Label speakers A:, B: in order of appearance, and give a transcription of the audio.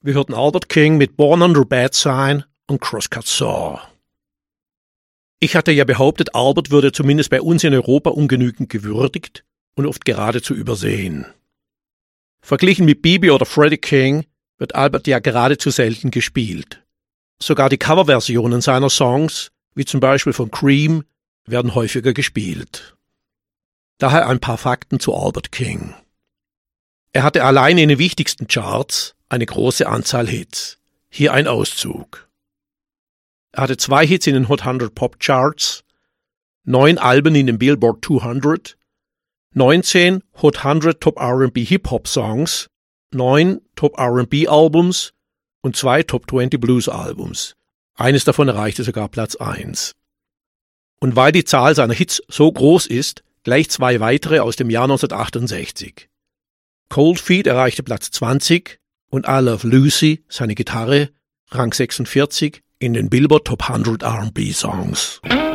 A: Wir hörten Albert King mit Born Under Bad Sign und Crosscut Saw. Ich hatte ja behauptet, Albert würde zumindest bei uns in Europa ungenügend gewürdigt und oft geradezu übersehen. Verglichen mit B.B. oder Freddie King wird Albert ja geradezu selten gespielt. Sogar die Coverversionen seiner Songs, wie zum Beispiel von Cream, werden häufiger gespielt. Daher ein paar Fakten zu Albert King. Er hatte allein in den wichtigsten Charts eine große Anzahl Hits. Hier ein Auszug. Er hatte 2 Hits in den Hot 100 Pop Charts, 9 Alben in den Billboard 200, 19 Hot 100 Top R&B Hip-Hop Songs, 9 Top R&B Albums und 2 Top 20 Blues Albums. Eines davon erreichte sogar Platz 1. Und weil die Zahl seiner Hits so groß ist, gleich 2 weitere aus dem Jahr 1968. Cold Feet erreichte Platz 20 und I Love Lucy, seine Gitarre, Rang 46 in den Billboard Top 100 R&B Songs.